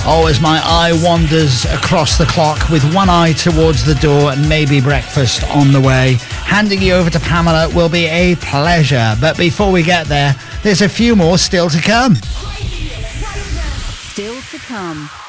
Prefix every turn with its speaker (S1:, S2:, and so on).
S1: Oh, as my eye wanders across the clock with one eye towards the door and maybe breakfast on the way, handing you over to Pamela will be a pleasure. But before we get there, there's a few more still to come.
S2: Still to come.